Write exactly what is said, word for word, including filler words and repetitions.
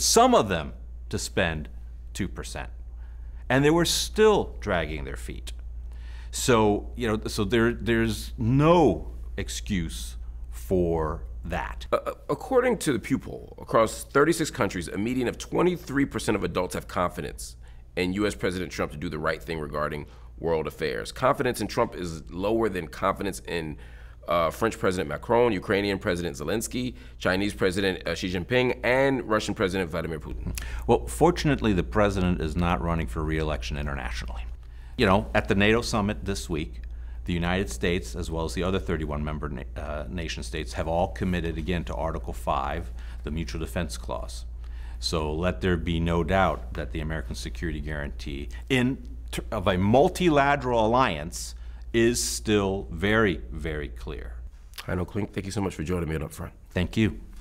some of them to spend two percent. And they were still dragging their feet. So, you know, so there, there's no excuse for that. Uh, according to the Pew poll, across thirty-six countries, a median of twenty-three percent of adults have confidence in U S President Trump to do the right thing regarding world affairs. Confidence in Trump is lower than confidence in uh, French President Macron, Ukrainian President Zelensky, Chinese President uh, Xi Jinping, and Russian President Vladimir Putin. Well, fortunately, the president is not running for re-election internationally. You know, at the NATO summit this week, the United States, as well as the other thirty-one member na uh, nation states, have all committed again to Article five, the Mutual Defense Clause. So let there be no doubt that the American security guarantee in of a multilateral alliance is still very, very clear. Heino Klink, thank you so much for joining me at Upfront. Thank you.